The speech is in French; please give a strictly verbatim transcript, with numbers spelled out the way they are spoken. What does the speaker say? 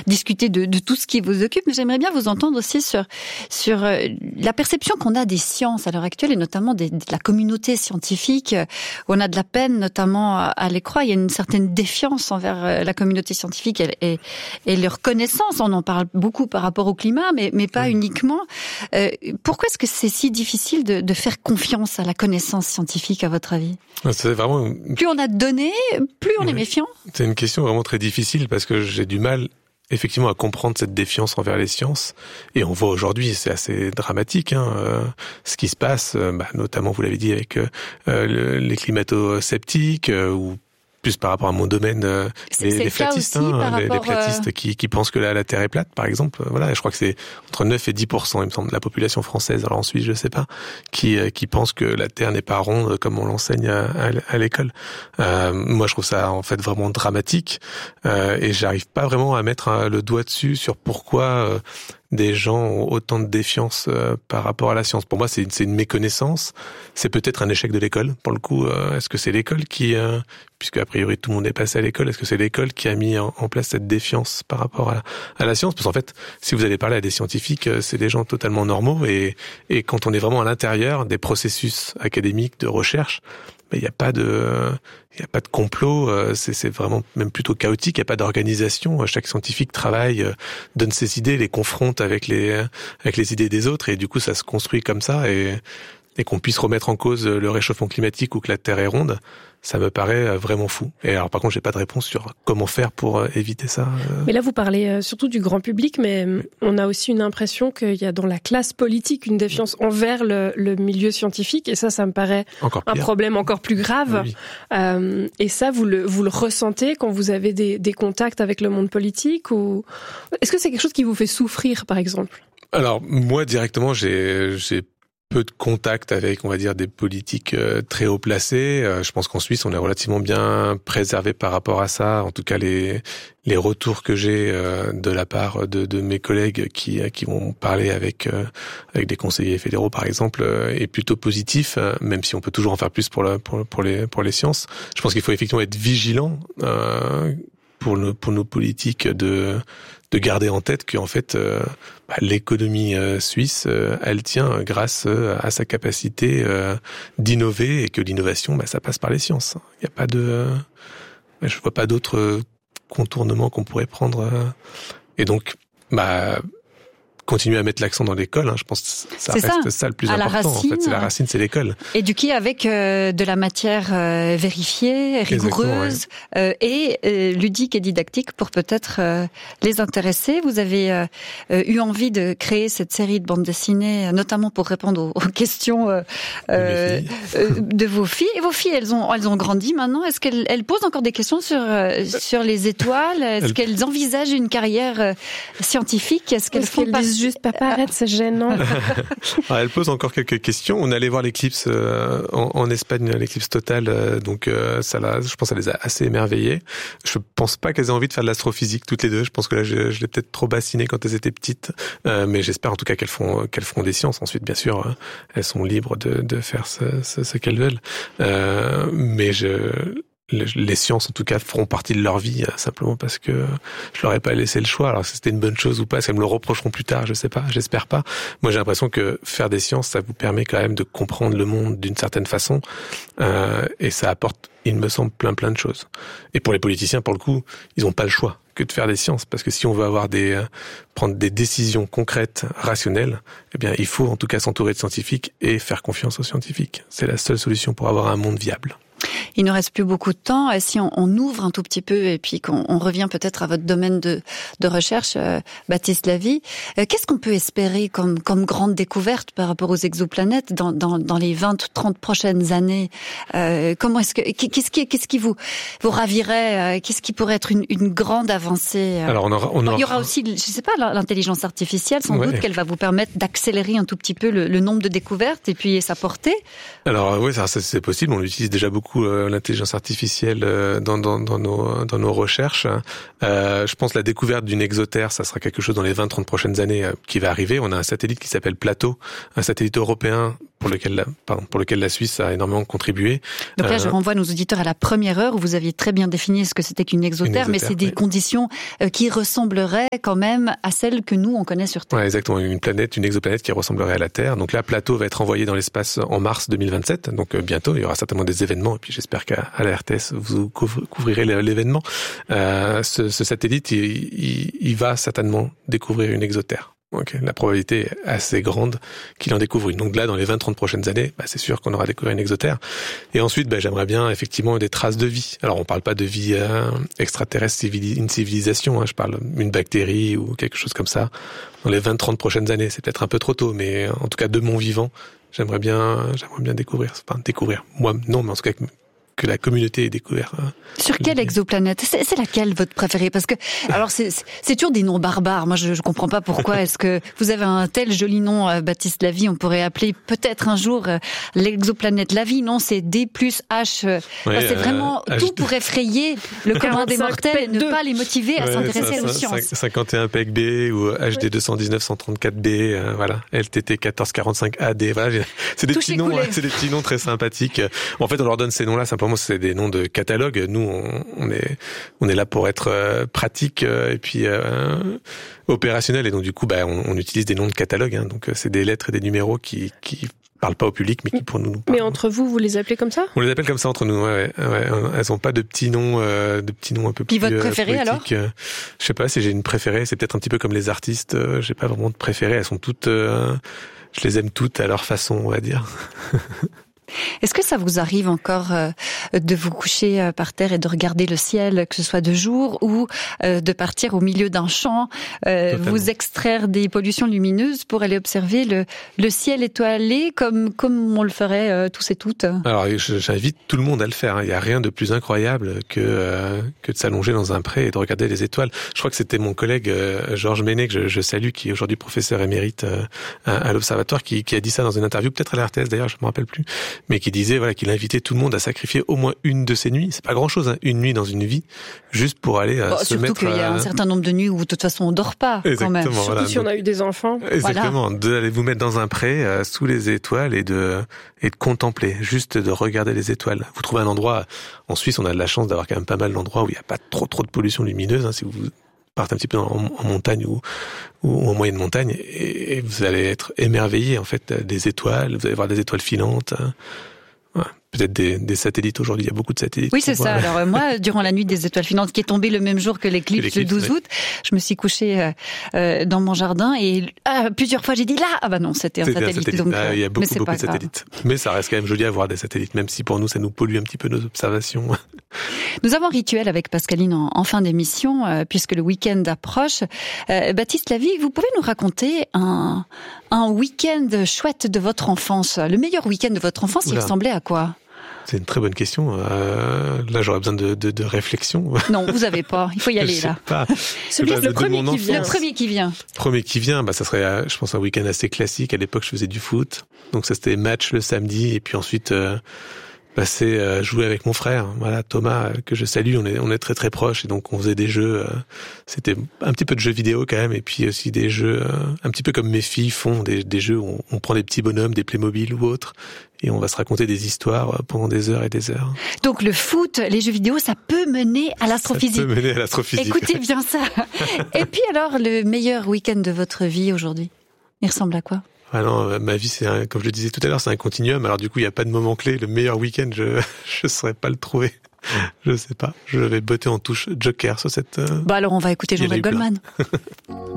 discuter de, de tout ce qui vous occupe, mais j'aimerais bien vous entendre aussi sur, sur euh, la perception qu'on a des sciences à l'heure actuelle, et notamment des, de la communauté scientifique, où on a de la peine notamment à, à les croire. Il y a une certaine défiance envers la communauté scientifique et, et, et leur connaissance. On en parle beaucoup par rapport au climat, mais, mais pas oui. uniquement. Euh, pourquoi est-ce que c'est si difficile de, de faire confiance à la connaissance scientifique, à votre avis ? C'est vraiment... Plus on a de données, plus on oui. est méfiant. C'est une question vraiment très difficile parce que j'ai du mal effectivement à comprendre cette défiance envers les sciences. Et on voit aujourd'hui, c'est assez dramatique, hein, euh, ce qui se passe, euh, bah, notamment, vous l'avez dit, avec euh, le, les climato-sceptiques euh, ou plus par rapport à mon domaine, euh, les, les flatistes, hein, les, les flatistes euh... qui, qui pensent que la, la Terre est plate, par exemple. Voilà, je crois que c'est entre neuf et dix pour cent, il me semble, de la population française, alors en Suisse, je sais pas, qui, euh, qui pense que la Terre n'est pas ronde comme on l'enseigne à, à, à l'école. Euh, moi, je trouve ça, en fait, vraiment dramatique, euh, et j'arrive pas vraiment à mettre euh, le doigt dessus sur pourquoi euh, des gens ont autant de défiance euh, par rapport à la science. Pour moi, c'est une, c'est une méconnaissance. C'est peut-être un échec de l'école. Pour le coup, euh, est-ce que c'est l'école qui, euh, puisque a priori tout le monde est passé à l'école, est-ce que c'est l'école qui a mis en, en place cette défiance par rapport à, à la science ? Parce qu'en fait, si vous allez parler à des scientifiques, euh, c'est des gens totalement normaux. Et, et quand on est vraiment à l'intérieur des processus académiques de recherche, il n'y a pas de, il y a pas de complot. C'est, c'est vraiment même plutôt chaotique. Il n'y a pas d'organisation. Chaque scientifique travaille, donne ses idées, les confronte avec les, avec les idées des autres, et du coup, ça se construit comme ça. Et, et qu'on puisse remettre en cause le réchauffement climatique ou que la Terre est ronde, ça me paraît vraiment fou. Et alors, par contre, j'ai pas de réponse sur comment faire pour éviter ça. Mais là, vous parlez surtout du grand public, mais oui. on a aussi une impression qu'il y a dans la classe politique une défiance envers le, le milieu scientifique, et ça, ça me paraît un problème encore plus grave. Oui. Euh, et ça, vous le, vous le ressentez quand vous avez des, des contacts avec le monde politique, ou est-ce que c'est quelque chose qui vous fait souffrir, par exemple ? Alors, moi, directement, j'ai, j'ai peu de contact avec, on va dire, des politiques euh, très haut placés. Euh, je pense qu'en Suisse, on est relativement bien préservé par rapport à ça. En tout cas, les les retours que j'ai euh, de la part de, de mes collègues qui qui vont parler avec euh, avec des conseillers fédéraux, par exemple, euh, est plutôt positif. Euh, même si on peut toujours en faire plus pour le, pour pour les pour les sciences. Je pense qu'il faut effectivement être vigilant euh, pour nos pour nos politiques de de garder en tête qu'en fait euh, bah, l'économie euh, suisse euh, elle tient grâce euh, à sa capacité euh, d'innover, et que l'innovation bah, ça passe par les sciences. Il y a pas de euh, je vois pas d'autres contournements qu'on pourrait prendre euh, et donc bah continuer à mettre l'accent dans l'école, hein, je pense que ça c'est reste ça, ça le plus à important. Racine, en fait, c'est la racine, c'est l'école. Éduquer avec euh, de la matière euh, vérifiée, rigoureuse ouais. euh, et euh, ludique et didactique pour peut-être euh, les intéresser. Vous avez euh, euh, eu envie de créer cette série de bandes dessinées, notamment pour répondre aux, aux questions euh, euh, de vos filles. Et vos filles, elles ont elles ont grandi maintenant. Est-ce qu'elles elles posent encore des questions sur euh, sur les étoiles ? Est-ce elles... qu'elles envisagent une carrière euh, scientifique ? Est-ce qu'elles Est-ce font qu'elles pas... disent juste papa arrête, c'est gênant. Alors, elle pose encore quelques questions. On allait voir l'éclipse euh, en, en Espagne, l'éclipse totale, euh, donc euh, ça l'a, je pense, ça les a assez émerveillées. Je pense pas qu'elles aient envie de faire de l'astrophysique toutes les deux. Je pense que là, je, je l'ai peut-être trop bassiné quand elles étaient petites, euh, mais j'espère en tout cas qu'elles font qu'elles feront des sciences. Ensuite, bien sûr, euh, elles sont libres de, de faire ce, ce, ce qu'elles veulent. Euh, mais je les sciences, en tout cas, feront partie de leur vie, simplement parce que je leur ai pas laissé le choix. Alors, si c'était une bonne chose ou pas, est-ce qu'elles me le reprocheront plus tard? Je sais pas, j'espère pas. Moi, j'ai l'impression que faire des sciences, ça vous permet quand même de comprendre le monde d'une certaine façon, euh, et ça apporte, il me semble, plein plein de choses. Et pour les politiciens, pour le coup, ils ont pas le choix que de faire des sciences, parce que si on veut avoir des euh, prendre des décisions concrètes, rationnelles, eh bien, il faut en tout cas s'entourer de scientifiques et faire confiance aux scientifiques. C'est la seule solution pour avoir un monde viable. Il ne reste plus beaucoup de temps. Si on, on ouvre un tout petit peu et puis qu'on on revient peut-être à votre domaine de, de recherche, euh, Baptiste Lavie, euh, qu'est-ce qu'on peut espérer comme, comme grande découverte par rapport aux exoplanètes dans, dans, dans les vingt trente prochaines années? euh, Comment est-ce que qu'est-ce qui, qu'est-ce qui vous, vous ravirait? euh, Qu'est-ce qui pourrait être une, une grande avancée? Alors on aura, on aura... Il y aura aussi, je sais pas, l'intelligence artificielle. Sans ouais. doute qu'elle va vous permettre d'accélérer un tout petit peu le, le nombre de découvertes et puis sa portée. Alors oui, ça, c'est possible. On utilise déjà beaucoup euh, l'intelligence artificielle euh, dans, dans, dans, nos, dans nos recherches. Euh, je pense que la découverte d'une exoterre, ça sera quelque chose dans les vingt trente prochaines années euh, qui va arriver. On a un satellite qui s'appelle Plato, un satellite européen pour lequel la, pardon, pour lequel la Suisse a énormément contribué. Donc là, euh, je renvoie nos auditeurs à la première heure où vous aviez très bien défini ce que c'était qu'une exotherme, une exotherme mais c'est des oui. conditions qui ressembleraient quand même à celles que nous on connaît sur Terre. Ouais, exactement, une planète, une exoplanète qui ressemblerait à la Terre. Donc là, Plato va être envoyé dans l'espace en mars deux mille vingt-sept. Donc euh, bientôt, il y aura certainement des événements. Et puis j'espère qu'à à la R T S vous couvrirez l'événement. Euh, ce, ce satellite, il, il, il va certainement découvrir une exotherme. Okay. La probabilité est assez grande qu'il en découvre une. Donc là, dans les vingt à trente prochaines années, bah, c'est sûr qu'on aura découvert une exotherme. Et ensuite, bah, j'aimerais bien effectivement des traces de vie. Alors, on parle pas de vie euh, extraterrestre, civili- une civilisation. Hein, je parle d'une bactérie ou quelque chose comme ça. Dans les vingt à trente prochaines années, c'est peut-être un peu trop tôt, mais en tout cas, de mon vivant, j'aimerais bien, j'aimerais bien découvrir. Enfin, découvrir. Moi, non, mais en tout cas, que la communauté ait découvert. Hein. Sur quelle exoplanète ? C'est, c'est laquelle votre préférée ? Parce que, alors c'est, c'est toujours des noms barbares. Moi, je, je comprends pas pourquoi. Est-ce que vous avez un tel joli nom, euh, Baptiste Lavie ? On pourrait appeler peut-être un jour euh, l'exoplanète Lavie. Non, c'est D plus H. Euh, ouais, enfin, c'est vraiment euh, tout H... pour effrayer le commun des mortels et ne pas les motiver à ouais, s'intéresser ça, aux sciences. cinquante et un P E C B ou H D deux cent dix-neuf cent trente-quatre B, euh, voilà, L T T quatorze quarante-cinq A D. Voilà, c'est des petits noms, hein, c'est des petits noms très sympathiques. En fait, on leur donne ces noms-là simplement. C'est des noms de catalogue. Nous, on, on est, on est là pour être euh, pratique euh, et puis euh, opérationnel. Et donc, du coup, bah, on, on utilise des noms de catalogue. Hein, donc, c'est des lettres et des numéros qui, qui parlent pas au public, mais qui pour nous, nous parlent. Mais entre vous, vous les appelez comme ça ? On les appelle comme ça entre nous. Ouais, ouais, ouais. Elles ont pas de petits noms, euh, de petits noms un peu plus. Puis votre préférée alors ? Je sais pas si j'ai une préférée. C'est peut-être un petit peu comme les artistes. Euh, j'ai pas vraiment de préférée. Elles sont toutes. Euh, je les aime toutes à leur façon, on va dire. Est-ce que ça vous arrive encore euh, de vous coucher euh, par terre et de regarder le ciel, que ce soit de jour ou euh, de partir au milieu d'un champ, euh, vous extraire des pollutions lumineuses pour aller observer le, le ciel étoilé comme comme on le ferait euh, tous et toutes ? Alors j'invite tout le monde à le faire. Hein. Il n'y a rien de plus incroyable que euh, que de s'allonger dans un pré et de regarder les étoiles. Je crois que c'était mon collègue euh, Georges Ménet, que je, je salue, qui est aujourd'hui professeur émérite euh, à, à l'Observatoire, qui, qui a dit ça dans une interview, peut-être à la R T S d'ailleurs, je me rappelle plus, mais qui disait voilà qu'il invitait tout le monde à sacrifier au moins une de ses nuits. C'est pas grand-chose, hein, une nuit dans une vie, juste pour aller euh, bon, se mettre. Surtout qu'il y a euh... un certain nombre de nuits où de toute façon on dort pas. Exactement, quand même. Surtout voilà, si on a eu des enfants. Exactement, voilà. d'aller vous mettre dans un pré euh, sous les étoiles et de et de contempler, juste de regarder les étoiles. Vous trouvez un endroit en Suisse, on a de la chance d'avoir quand même pas mal d'endroits où il y a pas trop trop de pollution lumineuse. Hein, si vous partez un petit peu en, en montagne ou, ou en moyenne montagne, et, et vous allez être émerveillé en fait des étoiles. Vous allez voir des étoiles filantes. Hein. Ouais, peut-être des, des satellites aujourd'hui, il y a beaucoup de satellites. Oui, c'est ça. Alors euh, moi, durant la nuit des étoiles filantes, qui est tombée le même jour que l'éclipse, le douze août, je me suis couchée euh, euh, dans mon jardin et euh, plusieurs fois j'ai dit là, ah bah non, c'était un c'était satellite. Un satellite. Donc, ah, il y a beaucoup, mais beaucoup de satellites. Grave. Mais ça reste quand même joli à voir des satellites, même si pour nous ça nous pollue un petit peu nos observations. Nous avons un rituel avec Pascaline en, en fin d'émission, euh, puisque le week-end approche. Euh, Baptiste Lavie, vous pouvez nous raconter un, un week-end chouette de votre enfance. Le meilleur week-end de votre enfance, Oula. Il ressemblait à quoi ? C'est une très bonne question. Euh, là, j'aurais besoin de, de, de réflexion. Non, vous avez pas. Il faut y aller je sais là. Pas. Celui, pas, le, premier qui vient. le premier qui vient. Le premier qui vient, bah ça serait, je pense, un week-end assez classique. À l'époque, je faisais du foot, donc ça c'était match le samedi, et puis ensuite euh, passer euh, jouer avec mon frère. Voilà, Thomas, euh, que je salue. On est, on est très très proches, et donc on faisait des jeux. Euh, c'était un petit peu de jeux vidéo quand même, et puis aussi des jeux, euh, un petit peu comme mes filles font, des, des jeux où on, on prend des petits bonhommes, des Playmobil ou autres. Et on va se raconter des histoires pendant des heures et des heures. Donc le foot, les jeux vidéo, ça peut mener à l'astrophysique. Ça peut mener à l'astrophysique. Écoutez bien ça. Et puis alors, le meilleur week-end de votre vie aujourd'hui, il ressemble à quoi ? Ah non, ma vie, c'est un, comme je le disais tout à l'heure, c'est un continuum. Alors du coup, il n'y a pas de moment clé. Le meilleur week-end, je je saurais pas le trouver. Je sais pas. Je vais botter en touche Joker sur cette... Euh... Bah alors, on va écouter Jean-Jacques Goldman.